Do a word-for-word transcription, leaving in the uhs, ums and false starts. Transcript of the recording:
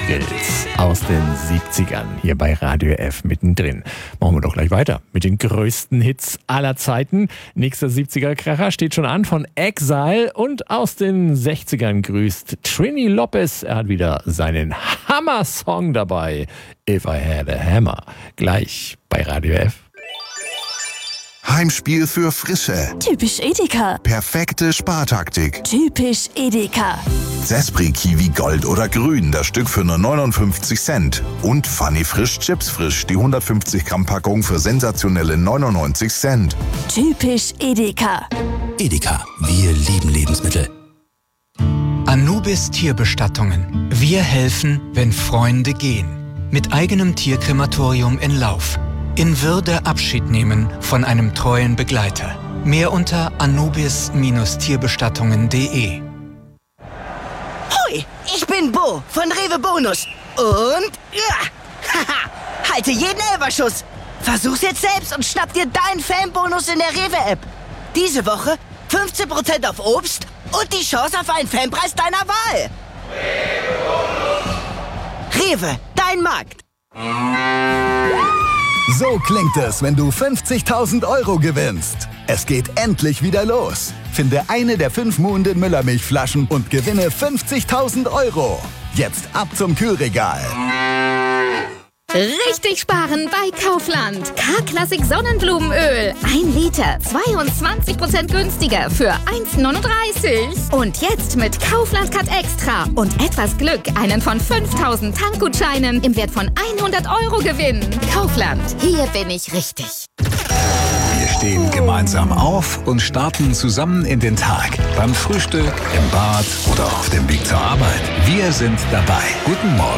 Beatles aus den siebzigern hier bei Radio F mittendrin. Machen wir doch gleich weiter mit den größten Hits aller Zeiten. Nächster siebziger-Kracher steht schon an von Exile und aus den sechzigern grüßt Trini Lopez. Er hat wieder seinen Hammer-Song dabei. If I Had a Hammer. Gleich bei Radio F. Heimspiel für Frische. Typisch Edeka. Perfekte Spartaktik. Typisch Edeka. Zespri Kiwi Gold oder Grün, das Stück für nur neunundfünfzig Cent. Und Funny Frisch Chips Frisch, die hundertfünfzig Gramm Packung für sensationelle neunundneunzig Cent. Typisch Edeka. Edeka, wir lieben Lebensmittel. Anubis Tierbestattungen. Wir helfen, wenn Freunde gehen. Mit eigenem Tierkrematorium in Lauf. In Würde Abschied nehmen von einem treuen Begleiter. Mehr unter anubis Tierbestattungen punkt de. Hoi, ich bin Bo von Rewe Bonus. Und ja, haha, halte jeden Elberschuss. Versuch's jetzt selbst und schnapp dir deinen Fanbonus in der Rewe-App. Diese Woche fünfzehn Prozent auf Obst und die Chance auf einen Fanpreis deiner Wahl. Rewe, dein Markt. So klingt es, wenn du fünfzigtausend Euro gewinnst. Es geht endlich wieder los. Finde eine der fünf Muhnden Müllermilchflaschen und gewinne fünfzigtausend Euro. Jetzt ab zum Kühlregal. Richtig sparen bei Kaufland. K-Klassik Sonnenblumenöl. Ein Liter, zweiundzwanzig Prozent günstiger für eins neununddreißig. Und jetzt mit Kaufland Cut Extra und etwas Glück einen von fünftausend Tankgutscheinen im Wert von hundert Euro gewinnen. Kaufland, hier bin ich richtig. Wir stehen gemeinsam auf und starten zusammen in den Tag. Beim Frühstück, im Bad oder auf dem Weg zur Arbeit. Wir sind dabei. Guten Morgen